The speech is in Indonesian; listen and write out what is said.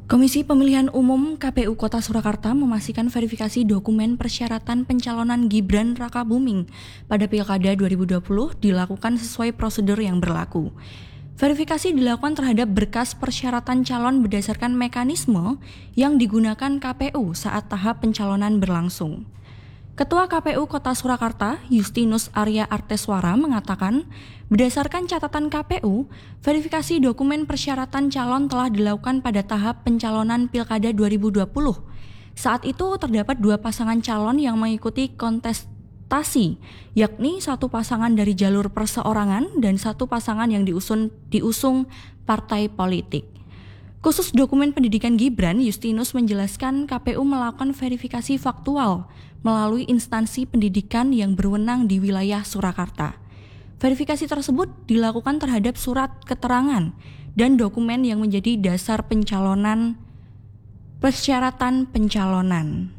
Komisi Pemilihan Umum KPU Kota Surakarta memastikan verifikasi dokumen persyaratan pencalonan Gibran Rakabuming pada Pilkada 2020 dilakukan sesuai prosedur yang berlaku. Verifikasi dilakukan terhadap berkas persyaratan calon berdasarkan mekanisme yang digunakan KPU saat tahap pencalonan berlangsung. Ketua KPU Kota Surakarta, Justinus Arya Arteswara mengatakan, berdasarkan catatan KPU, verifikasi dokumen persyaratan calon telah dilakukan pada tahap pencalonan Pilkada 2020. Saat itu terdapat 2 pasangan calon yang mengikuti kontestasi, yakni 1 pasangan dari jalur perseorangan dan 1 pasangan yang diusung partai politik. Khusus dokumen pendidikan Gibran, Justinus menjelaskan KPU melakukan verifikasi faktual melalui instansi pendidikan yang berwenang di wilayah Surakarta. Verifikasi tersebut dilakukan terhadap surat keterangan dan dokumen yang menjadi dasar persyaratan pencalonan.